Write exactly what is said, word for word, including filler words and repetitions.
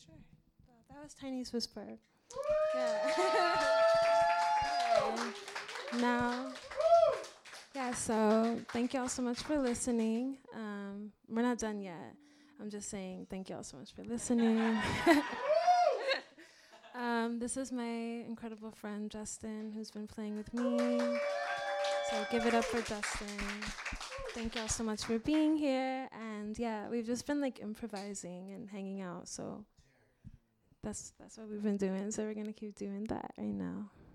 Sure. Well, that was Tiny's Whisper. Yeah. Okay. Now, yeah, so thank y'all so much for listening. Um, we're not done yet. I'm just saying thank y'all so much for listening. um, this is my incredible friend, Justin, who's been playing with me. So give it up for Justin. Thank y'all so much for being here. And yeah, we've just been like improvising and hanging out. So that's that's what we've been doing. So we're going to keep doing that right now.